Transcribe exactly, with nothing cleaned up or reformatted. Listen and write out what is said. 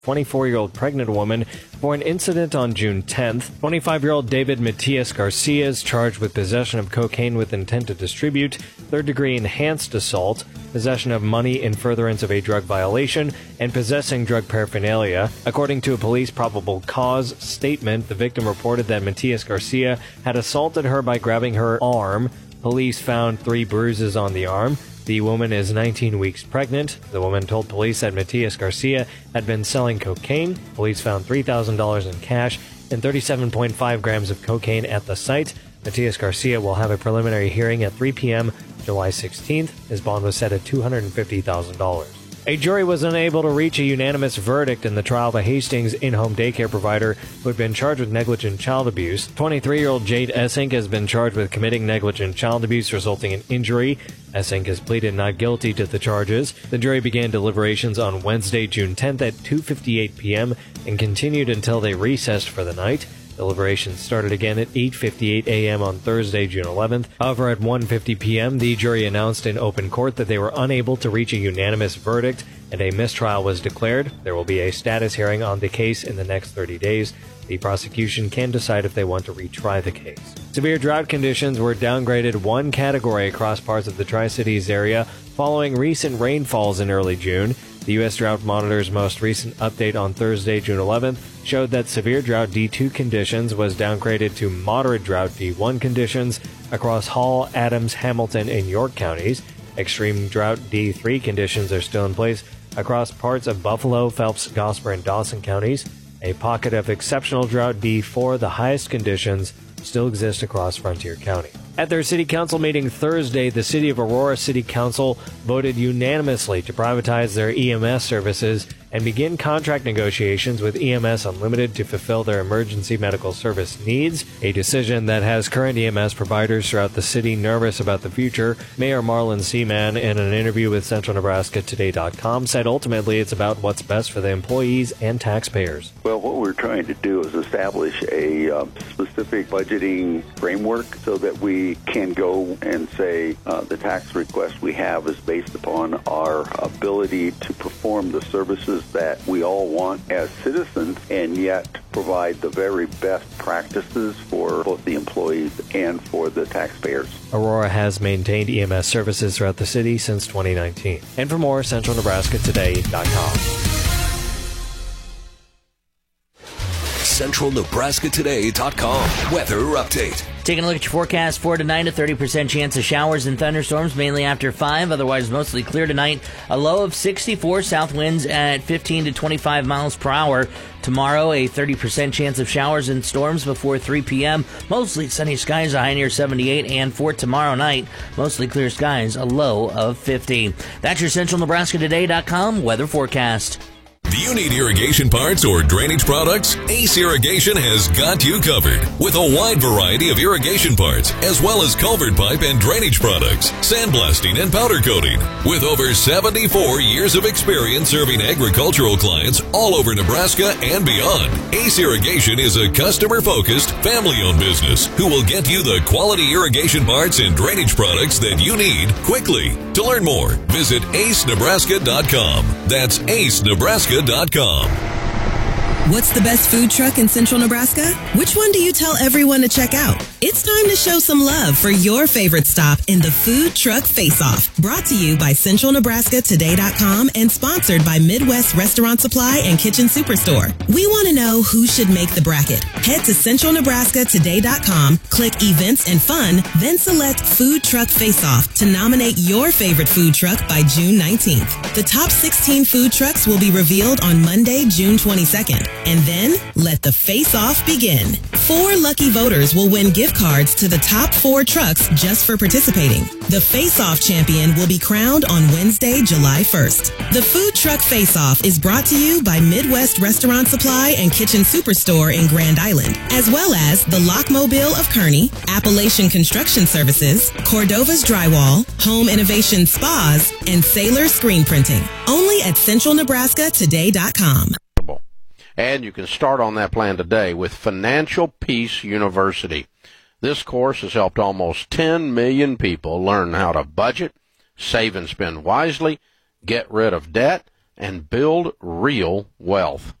twenty-four-year-old pregnant woman for an incident on June tenth. twenty-five-year-old David Matias Garcia is charged with possession of cocaine with intent to distribute, third-degree enhanced assault, possession of money in furtherance of a drug violation, and possessing drug paraphernalia. According to a police probable cause statement, the victim reported that Matias Garcia had assaulted her by grabbing her arm. Police found three bruises on the arm. The woman is nineteen weeks pregnant. The woman told police that Matias Garcia had been selling cocaine. Police found three thousand dollars in cash and thirty-seven point five grams of cocaine at the site. Matias Garcia will have a preliminary hearing at three p.m. July sixteenth. His bond was set at two hundred fifty thousand dollars. A jury was unable to reach a unanimous verdict in the trial of a Hastings in-home daycare provider who had been charged with negligent child abuse. twenty-three-year-old Jade Essink has been charged with committing negligent child abuse resulting in injury. Essink has pleaded not guilty to the charges. The jury began deliberations on Wednesday, June tenth at two fifty-eight p.m. and continued until they recessed for the night. Deliberations started again at eight fifty-eight a.m. on Thursday, June eleventh. However, at one fifty p.m., the jury announced in open court that they were unable to reach a unanimous verdict and a mistrial was declared. There will be a status hearing on the case in the next thirty days. The prosecution can decide if they want to retry the case. Severe drought conditions were downgraded one category across parts of the Tri-Cities area following recent rainfalls in early June. The U S Drought Monitor's most recent update on Thursday, June eleventh, showed that severe drought D two conditions was downgraded to moderate drought D one conditions across Hall, Adams, Hamilton, and York counties. Extreme drought D three conditions are still in place across parts of Buffalo, Phelps, Gosper, and Dawson counties. A pocket of exceptional drought D four, the highest conditions, still exist across Frontier County. At their City Council meeting Thursday, the City of Aurora City Council voted unanimously to privatize their E M S services and begin contract negotiations with E M S Unlimited to fulfill their emergency medical service needs, a decision that has current E M S providers throughout the city nervous about the future. Mayor Marlon Seaman, in an interview with Central Nebraska Today dot com, said ultimately it's about what's best for the employees and taxpayers. Well, what we're trying to do is establish a uh, specific budgeting framework so that we can go and say uh, the tax request we have is based upon our ability to perform the services that we all want as citizens and yet provide the very best practices for both the employees and for the taxpayers. Aurora has maintained E M S services throughout the city since twenty nineteen. And for more, Central Nebraska Today dot com. Central Nebraska Today dot com weather update. Taking a look at your forecast for tonight, a thirty percent chance of showers and thunderstorms, mainly after five. Otherwise, mostly clear tonight. A low of sixty-four, south winds at fifteen to twenty-five miles per hour. Tomorrow, a thirty percent chance of showers and storms before three p.m. Mostly sunny skies, a high near seventy-eight. And for tomorrow night, mostly clear skies, a low of fifty. That's your Central Nebraska Today dot com weather forecast. Do you need irrigation parts or drainage products? Ace Irrigation has got you covered with a wide variety of irrigation parts, as well as culvert pipe and drainage products, sandblasting and powder coating. With over seventy-four years of experience serving agricultural clients all over Nebraska and beyond, Ace Irrigation is a customer-focused, family-owned business who will get you the quality irrigation parts and drainage products that you need quickly. To learn more, visit ace nebraska dot com. That's ace nebraska dot com. What's the best food truck in Central Nebraska? Which one do you tell everyone to check out? It's time to show some love for your favorite stop in the Food Truck Face-Off. Brought to you by Central Nebraska Today dot com and sponsored by Midwest Restaurant Supply and Kitchen Superstore. We want to know who should make the bracket. Head to Central Nebraska Today dot com, click Events and Fun, then select Food Truck Face-Off to nominate your favorite food truck by June nineteenth. The top sixteen food trucks will be revealed on Monday, June twenty-second. And then, let the face-off begin. Four lucky voters will win gift cards to the top four trucks just for participating. The face-off champion will be crowned on Wednesday, July first. The Food Truck Face-Off is brought to you by Midwest Restaurant Supply and Kitchen Superstore in Grand Island, as well as the Lockmobile of Kearney, Appalachian Construction Services, Cordova's Drywall, Home Innovation Spas, and Sailor Screen Printing. Only at Central Nebraska Today dot com. And you can start on that plan today with Financial Peace University. This course has helped almost ten million people learn how to budget, save and spend wisely, get rid of debt, and build real wealth.